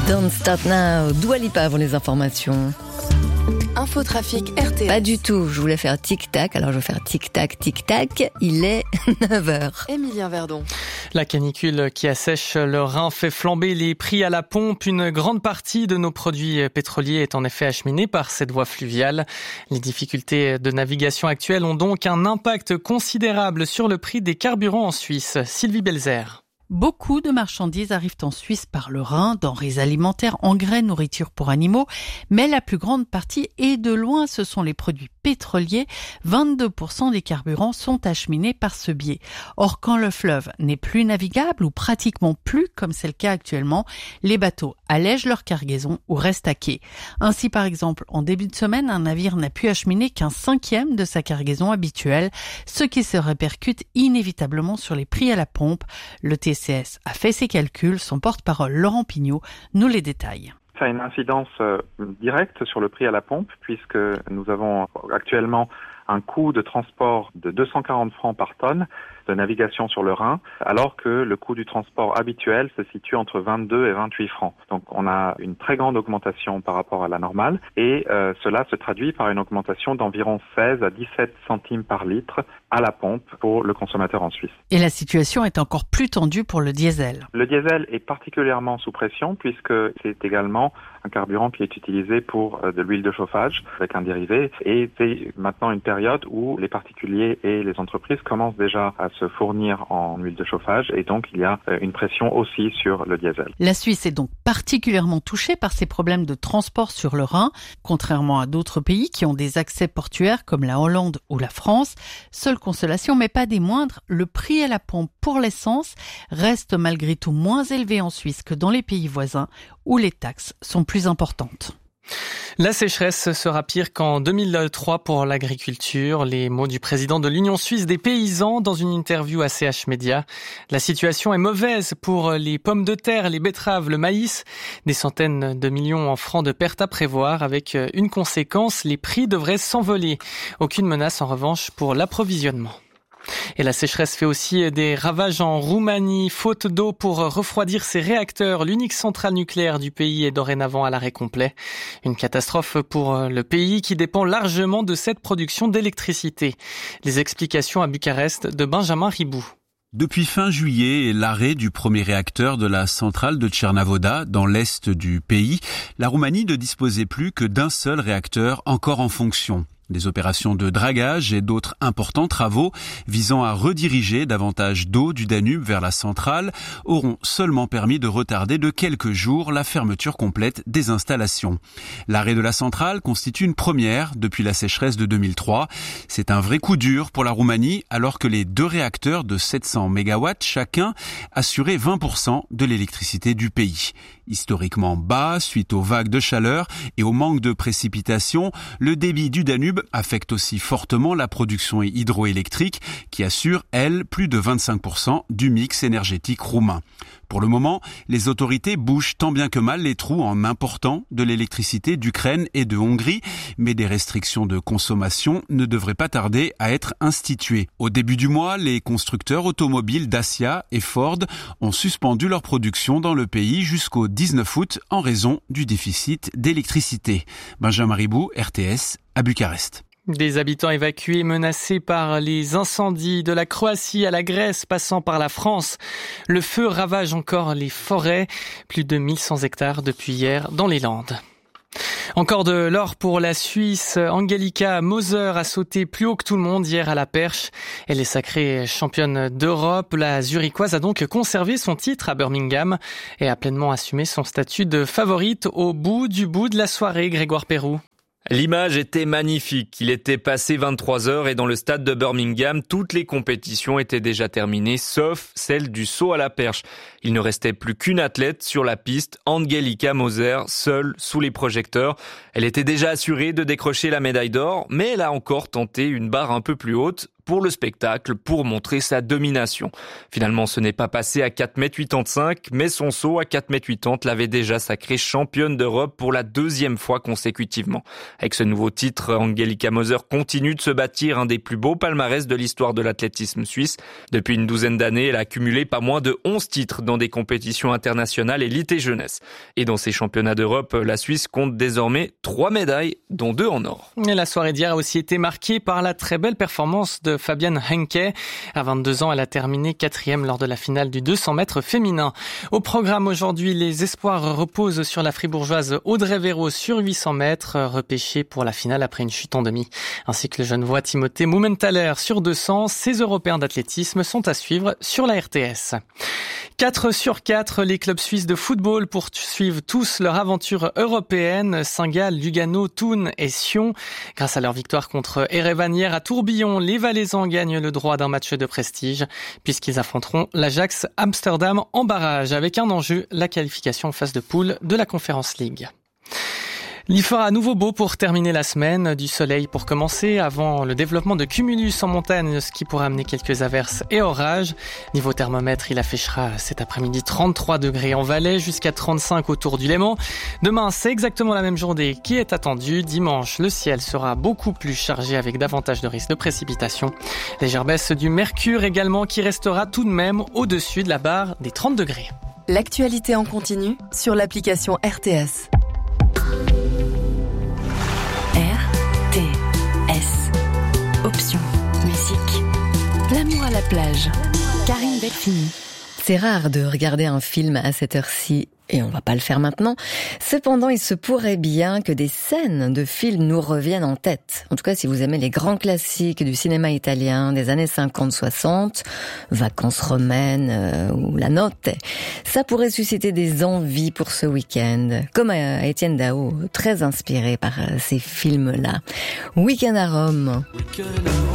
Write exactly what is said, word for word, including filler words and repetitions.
Don't Start Now, Dua Lipa avant les informations. Infotrafic R T S. Pas du tout, je voulais faire tic-tac, alors je vais faire tic-tac, tic-tac, il est neuf heures. Emilien Verdon. La canicule qui assèche le Rhin fait flamber les prix à la pompe. Une grande partie de nos produits pétroliers est en effet acheminée par cette voie fluviale. Les difficultés de navigation actuelles ont donc un impact considérable sur le prix des carburants en Suisse. Sylvie Belzer. Beaucoup de marchandises arrivent en Suisse par le Rhin, denrées alimentaires, engrais, nourriture pour animaux, mais la plus grande partie, et de loin, ce sont les produits pétroliers. vingt-deux pour cent des carburants sont acheminés par ce biais. Or, quand le fleuve n'est plus navigable ou pratiquement plus, comme c'est le cas actuellement, les bateaux allègent leur cargaison ou restent à quai. Ainsi, par exemple, en début de semaine, un navire n'a pu acheminer qu'un cinquième de sa cargaison habituelle, ce qui se répercute inévitablement sur les prix à la pompe. Le T C S a fait ses calculs, son porte-parole Laurent Pignot nous les détaille. Ça a une incidence euh, directe sur le prix à la pompe puisque nous avons actuellement un coût de transport de deux cent quarante francs par tonne de navigation sur le Rhin, alors que le coût du transport habituel se situe entre vingt-deux et vingt-huit francs. Donc on a une très grande augmentation par rapport à la normale et euh, cela se traduit par une augmentation d'environ seize à dix-sept centimes par litre à la pompe pour le consommateur en Suisse. Et la situation est encore plus tendue pour le diesel. Le diesel est particulièrement sous pression puisque c'est également un carburant qui est utilisé pour euh, de l'huile de chauffage avec un dérivé et c'est maintenant une période où les particuliers et les entreprises commencent déjà à se fournir en huile de chauffage et donc il y a une pression aussi sur le diesel. La Suisse est donc particulièrement touchée par ces problèmes de transport sur le Rhin, contrairement à d'autres pays qui ont des accès portuaires comme la Hollande ou la France. Seule consolation, mais pas des moindres, le prix à la pompe pour l'essence reste malgré tout moins élevé en Suisse que dans les pays voisins où les taxes sont plus importantes. La sécheresse sera pire qu'en deux mille trois pour l'agriculture. Les mots du président de l'Union suisse des paysans dans une interview à C H Média. La situation est mauvaise pour les pommes de terre, les betteraves, le maïs. Des centaines de millions en francs de pertes à prévoir avec une conséquence, les prix devraient s'envoler. Aucune menace en revanche pour l'approvisionnement. Et la sécheresse fait aussi des ravages en Roumanie. Faute d'eau pour refroidir ses réacteurs, l'unique centrale nucléaire du pays est dorénavant à l'arrêt complet. Une catastrophe pour le pays qui dépend largement de cette production d'électricité. Les explications à Bucarest de Benjamin Ribou. Depuis fin juillet et l'arrêt du premier réacteur de la centrale de Tchernavoda, dans l'est du pays, la Roumanie ne disposait plus que d'un seul réacteur encore en fonction. Des opérations de dragage et d'autres importants travaux visant à rediriger davantage d'eau du Danube vers la centrale auront seulement permis de retarder de quelques jours la fermeture complète des installations. L'arrêt de la centrale constitue une première depuis la sécheresse de deux mille trois. C'est un vrai coup dur pour la Roumanie alors que les deux réacteurs de sept cents mégawatts chacun assuraient vingt pour cent de l'électricité du pays. Historiquement bas suite aux vagues de chaleur et au manque de précipitations, le débit du Danube affecte aussi fortement la production hydroélectrique qui assure, elle, plus de vingt-cinq pour cent du mix énergétique roumain. Pour le moment, les autorités bouchent tant bien que mal les trous en important de l'électricité d'Ukraine et de Hongrie, mais des restrictions de consommation ne devraient pas tarder à être instituées. Au début du mois, les constructeurs automobiles Dacia et Ford ont suspendu leur production dans le pays jusqu'au dix-neuf août en raison du déficit d'électricité. Benjamin Ribou, R T S, à Bucarest. Des habitants évacués menacés par les incendies de la Croatie à la Grèce passant par la France. Le feu ravage encore les forêts, plus de mille cent hectares depuis hier dans les Landes. Encore de l'or pour la Suisse. Angelika Moser a sauté plus haut que tout le monde hier à la perche. Elle est sacrée championne d'Europe. La Zurichoise a donc conservé son titre à Birmingham et a pleinement assumé son statut de favorite au bout du bout de la soirée. Grégoire Perroux. L'image était magnifique. Il était passé vingt-trois heures et dans le stade de Birmingham, toutes les compétitions étaient déjà terminées, sauf celle du saut à la perche. Il ne restait plus qu'une athlète sur la piste, Angelika Moser, seule sous les projecteurs. Elle était déjà assurée de décrocher la médaille d'or, mais elle a encore tenté une barre un peu plus haute pour le spectacle, pour montrer sa domination. Finalement, ce n'est pas passé à quatre mètres quatre-vingt-quinze, mais son saut à quatre mètres quatre-vingts l'avait déjà sacrée championne d'Europe pour la deuxième fois consécutivement. Avec ce nouveau titre, Angelika Moser continue de se bâtir un des plus beaux palmarès de l'histoire de l'athlétisme suisse. Depuis une douzaine d'années, elle a cumulé pas moins de onze titres dans des compétitions internationales élite et jeunesse. Et dans ces championnats d'Europe, la Suisse compte désormais trois médailles, dont deux en or. Et la soirée d'hier a aussi été marquée par la très belle performance de Fabienne Henke. À vingt-deux ans, elle a terminé quatrième lors de la finale du deux cents mètres féminin. Au programme aujourd'hui, les espoirs reposent sur la fribourgeoise Audrey Véro sur huit cents mètres, repêchée pour la finale après une chute en demi. Ainsi que le genevois Timothée Mumenthaler sur deux cents. Ces Européens d'athlétisme sont à suivre sur la R T S. quatre sur quatre, les clubs suisses de football poursuivent tous leur aventure européenne. Saint-Gall, Lugano, Thun et Sion. Grâce à leur victoire contre Erevan hier à Tourbillon, les Valaisans gagnent le droit d'un match de prestige puisqu'ils affronteront l'Ajax Amsterdam en barrage avec un enjeu, la qualification en phase de poule de la Conference League. Il fera à nouveau beau pour terminer la semaine, du soleil pour commencer, avant le développement de cumulus en montagne, ce qui pourrait amener quelques averses et orages. Niveau thermomètre, il affichera cet après-midi trente-trois degrés en Valais, jusqu'à trente-cinq autour du Léman. Demain, c'est exactement la même journée qui est attendue. Dimanche, le ciel sera beaucoup plus chargé avec davantage de risques de précipitations. Légère baisse du mercure également qui restera tout de même au-dessus de la barre des trente degrés. L'actualité en continu sur l'application R T S. R T S. Option musique. L'amour à la plage. Karine Delphini. C'est rare de regarder un film à cette heure-ci, et on va pas le faire maintenant. Cependant, il se pourrait bien que des scènes de films nous reviennent en tête. En tout cas, si vous aimez les grands classiques du cinéma italien des années cinquante soixante, Vacances romaines euh, ou La Notte, ça pourrait susciter des envies pour ce week-end, comme à Étienne Dao, très inspiré par ces films-là. Week-end à Rome.